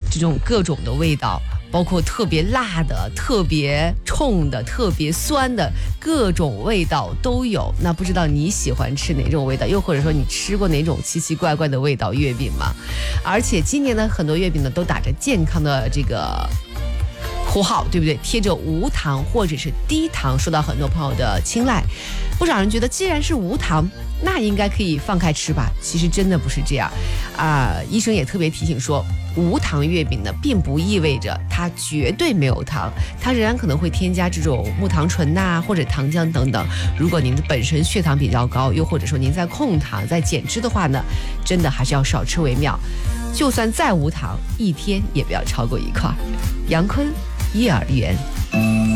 这种各种的味道，包括特别辣的、特别冲的、特别酸的，各种味道都有。那不知道你喜欢吃哪种味道，又或者说你吃过哪种奇奇怪怪的味道月饼吗？而且今年呢，很多月饼呢都打着健康的这个符号，对不对？贴着无糖或者是低糖，受到很多朋友的青睐。不少人觉得，既然是无糖，那应该可以放开吃吧？其实真的不是这样医生也特别提醒说，无糖月饼呢，并不意味着它绝对没有糖，它仍然可能会添加这种木糖醇或者糖浆等等。如果您的本身血糖比较高，又或者说您在控糖、在减脂的话呢，真的还是要少吃为妙。就算再无糖，一天也不要超过1块。杨坤，叶尔园。